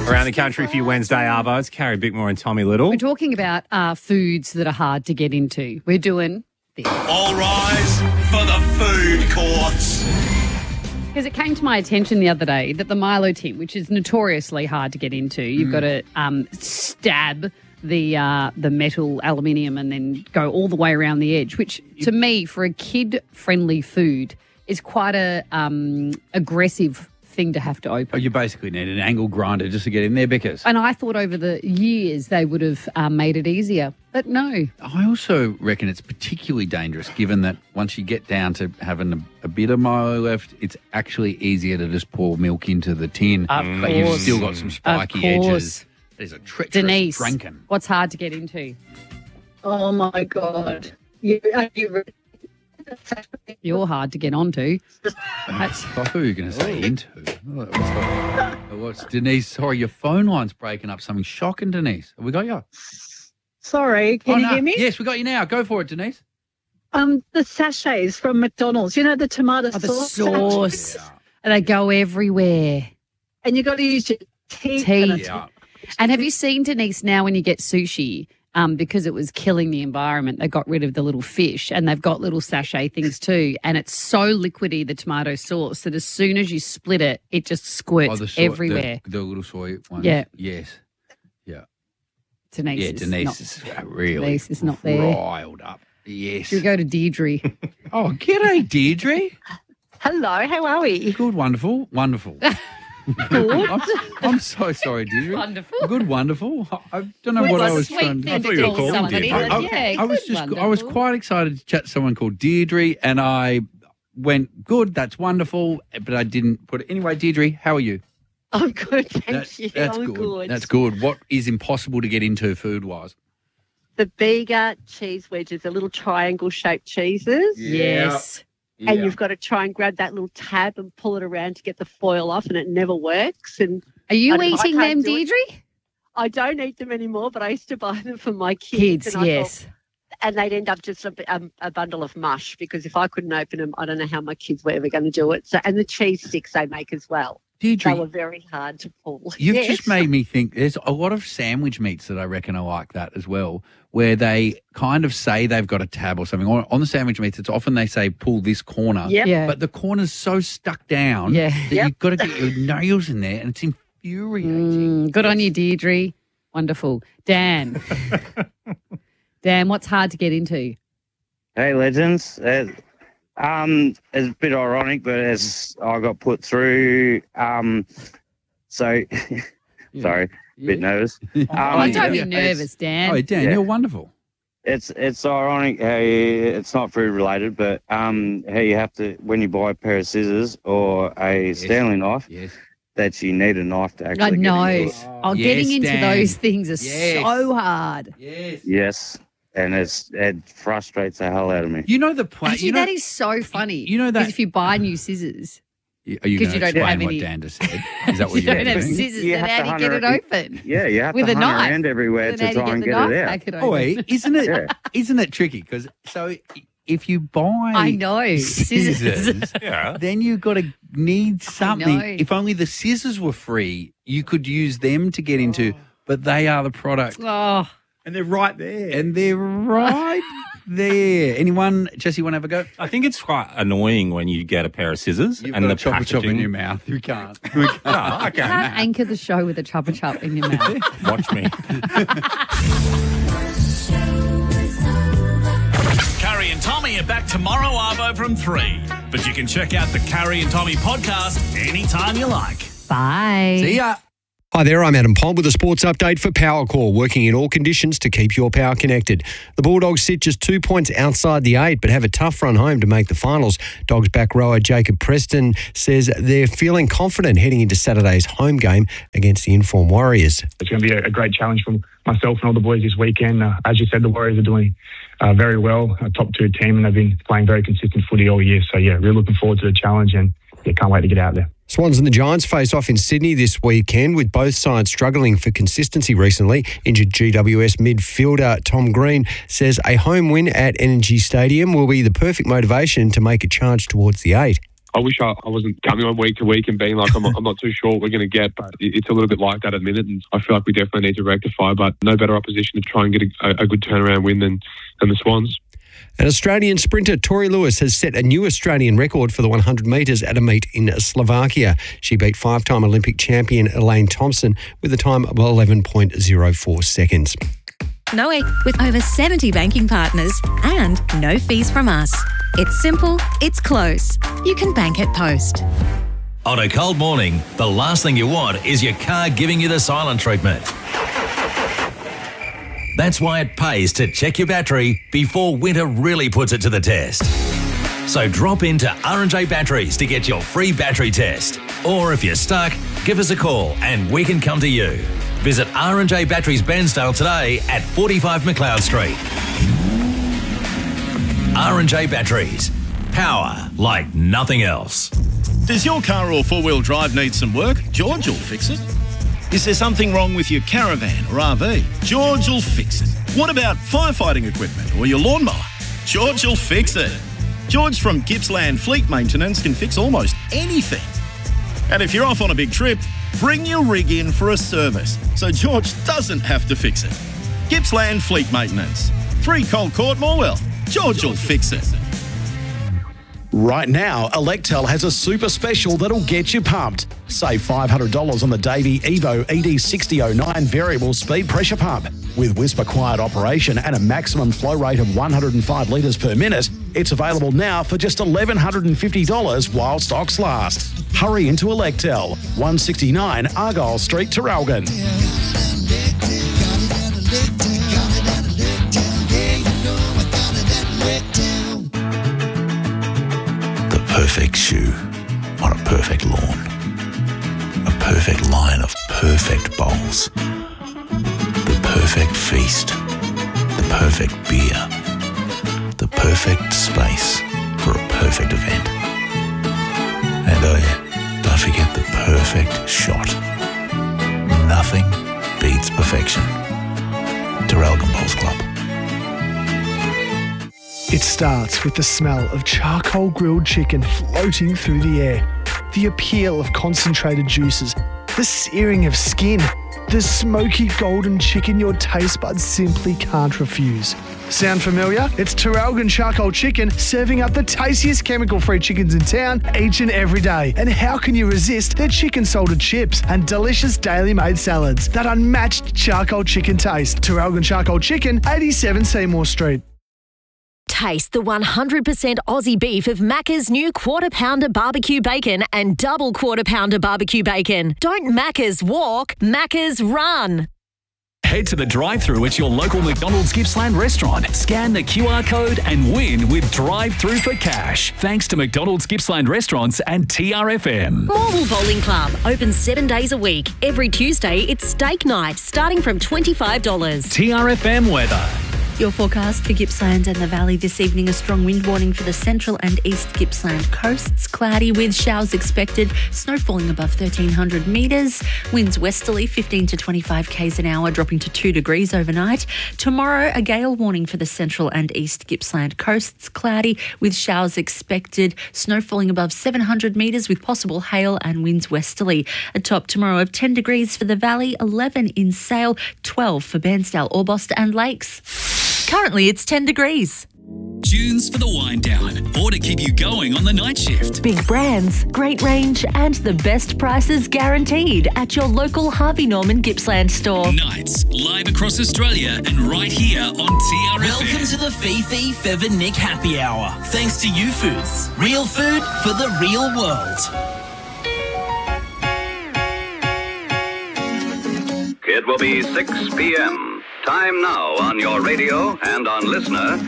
Around the country for your Wednesday Arvo. It's Carrie Bickmore and Tommy Little. We're talking about foods that are hard to get into. We're doing this. All rise for the food courts. Because it came to my attention the other day that the Milo tin, which is notoriously hard to get into, you've got to stab the metal aluminium and then go all the way around the edge, which to me, for a kid-friendly food, is quite a aggressive thing to have to open. Oh, you basically need an angle grinder just to get in there, Bickers. And I thought over the years they would have made it easier, but no. I also reckon it's particularly dangerous given that once you get down to having a bit of Milo left, it's actually easier to just pour milk into the tin. But you've still got some spiky edges. There's a treacherous Denise, drinking. what's hard to get into? Oh, my God. You're hard to get onto. Who are you going to say into? What's Denise? Sorry, your phone line's breaking up. Something shocking, Denise. Have we got you? Sorry, can you hear me? Yes, we got you now. Go for it, Denise. The sachets from McDonald's, you know, the tomato The sauce. sauce. And they go everywhere. And you've got to use your teeth. Yeah. And have you seen, Denise, now when you get sushi, because it was killing the environment, they got rid of the little fish and they've got little sachet things too. And it's so liquidy, the tomato sauce, that as soon as you split it, it just squirts everywhere. The little soy ones. Yeah. Yes. Yeah. Denise is really Denise is not there. riled up. Yes. Should we go to Deirdre? Oh, g'day, Deirdre. Hello, how are we? Good, wonderful. I'm so sorry, Deirdre. Wonderful. Good, wonderful. I don't know what I was trying to. I thought you were calling somebody. Deirdre. I was quite excited to chat to someone called Deirdre, and I went, good, that's wonderful, but I didn't put it. Anyway, Deirdre, how are you? I'm good, thank you. That's I'm good. That's good. What is impossible to get into food-wise? The Bega cheese wedges, the little triangle-shaped cheeses. Yes. And you've got to try and grab that little tab and pull it around to get the foil off, and it never works. And Are you I eating can't them, do it. Deirdre? I don't eat them anymore, but I used to buy them for my kids. Kids, and I yes. thought, and they'd end up just a bundle of mush, because if I couldn't open them, I don't know how my kids were ever going to do it. So, and the cheese sticks they make as well. Deirdre, they were very hard to pull. You've Yes. just made me think there's a lot of sandwich meats that I reckon are like that as well, where they kind of say they've got a tab or something. Or on the sandwich meats, it's often they say pull this corner. Yep. Yeah. But the corner's so stuck down Yeah. that you've got to get your nails in there, and it's infuriating. Good on you, Deirdre. Wonderful. Dan. Dan, what's hard to get into? Hey, legends. It's a bit ironic, but as I got put through, sorry, a bit nervous. Don't be nervous, Dan. Oh, Dan, you're wonderful. It's ironic how it's not food related, but how you have to, when you buy a pair of scissors or a Stanley knife, that you need a knife to actually I know. get into it. Getting into Dan. those things is so hard. Yes, and it frustrates the hell out of me. You know the plan. Actually, that is so funny. You know that- 'Cause if you buy new scissors, Are you going you to don't explain have what any- Dan just said? Is that what you you're don't have doing? scissors, You then have how to do you get it hunt open? Yeah, you have With to a hunt knife. around everywhere Then to how do try you and get get the it knife out. back open? Oi, isn't it? Yeah. Isn't it tricky? Because if you buy, I know. scissors, Yeah. then you've got to need something. know. If only the scissors were free, you could use them to get into. But they are the product, Oh, And they're right there. and they're right there. Anyone, Jesse, want to have a go? I think it's quite annoying when you get a pair of scissors You've and got the a chopper chop in packaging- your mouth. You can't. Oh, okay. can't anchor the show with a chopper chop in your mouth. Watch me. Carrie and Tommy are back tomorrow, Arvo, from 3. But you can check out the Carrie and Tommy podcast anytime you like. Bye. See ya. Hi there, I'm Adam Pond with a sports update for Powercore, working in all conditions to keep your power connected. The Bulldogs sit just 2 points outside the 8, but have a tough run home to make the finals. Dogs back rower Jacob Preston says they're feeling confident heading into Saturday's home game against the Inform Warriors. It's going to be a great challenge for myself and all the boys this weekend. As you said, the Warriors are doing very well, a top 2 team, and they've been playing very consistent footy all year. So, yeah, really looking forward to the challenge and can't wait to get out there. Swans and the Giants face off in Sydney this weekend, with both sides struggling for consistency recently. Injured GWS midfielder Tom Green says a home win at Energy Stadium will be the perfect motivation to make a charge towards the 8. I wish I wasn't coming on week to week and being like, I'm not too sure what we're going to get, but it's a little bit like that at the minute, and I feel like we definitely need to rectify, but no better opposition to try and get a good turnaround win than the Swans. An Australian sprinter, Tori Lewis, has set a new Australian record for the 100 metres at a meet in Slovakia. She beat 5-time Olympic champion Elaine Thompson with a time of 11.04 seconds. Noe, with over 70 banking partners and no fees from us. It's simple, it's close. You can bank at Post. On a cold morning, the last thing you want is your car giving you the silent treatment. That's why it pays to check your battery before winter really puts it to the test. So drop into R&J Batteries to get your free battery test. Or if you're stuck, give us a call and we can come to you. Visit R&J Batteries Bairnsdale today at 45 McLeod Street. R&J Batteries. Power like nothing else. Does your car or four-wheel drive need some work? George will fix it. Is there something wrong with your caravan or RV? George will fix it. What about firefighting equipment or your lawnmower? George will fix it. George from Gippsland Fleet Maintenance can fix almost anything. And if you're off on a big trip, bring your rig in for a service so George doesn't have to fix it. Gippsland Fleet Maintenance. 3 Cold Court, Morwell. George will fix it. Right now, Electel has a super special that'll get you pumped. Save $500 on the Davey Evo ED6009 variable speed pressure pump. With whisper quiet operation and a maximum flow rate of 105 litres per minute, it's available now for just $1,150 while stocks last. Hurry into Electel, 169 Argyle Street, Traralgon. Perfect shoe on a perfect lawn. A perfect line of perfect bowls. The perfect feast. The perfect beer. The perfect space for a perfect event. And oh yeah, don't forget the perfect shot. Nothing beats perfection. Traralgon Bowls Club. It starts with the smell of charcoal grilled chicken floating through the air, the appeal of concentrated juices, the searing of skin, the smoky golden chicken your taste buds simply can't refuse. Sound familiar? It's Traralgon Charcoal Chicken serving up the tastiest chemical-free chickens in town each and every day. And how can you resist their chicken salted chips and delicious daily made salads? That unmatched charcoal chicken taste. Traralgon Charcoal Chicken, 87 Seymour Street. Taste the 100% Aussie beef of Macca's new Quarter Pounder Barbecue Bacon and Double Quarter Pounder Barbecue Bacon. Don't Macca's walk, Macca's run. Head to the drive-thru at your local McDonald's Gippsland restaurant. Scan the QR code and win with drive-thru for cash. Thanks to McDonald's Gippsland restaurants and TRFM. Morwell Bowling Club, open 7 days a week. Every Tuesday, it's steak night, starting from $25. TRFM weather. Your forecast for Gippsland and the Valley this evening, a strong wind warning for the central and east Gippsland coasts. Cloudy with showers expected. Snow falling above 1,300 metres. Winds westerly 15 to 25 k's an hour, dropping to 2 degrees overnight. Tomorrow, a gale warning for the central and east Gippsland coasts. Cloudy with showers expected. Snow falling above 700 metres with possible hail and winds westerly. A top tomorrow of 10 degrees for the Valley, 11 in Sale, 12 for Bairnsdale, Orbost and Lakes. Currently, it's 10 degrees. Tunes for the wind down or to keep you going on the night shift. Big brands, great range and the best prices guaranteed at your local Harvey Norman Gippsland store. Nights live across Australia and right here on TRFM. Welcome to the Fifi Feather Nick Happy Hour. Thanks to YouFoods. Real food for the real world. It will be 6 p.m. Time now on your radio and on Listener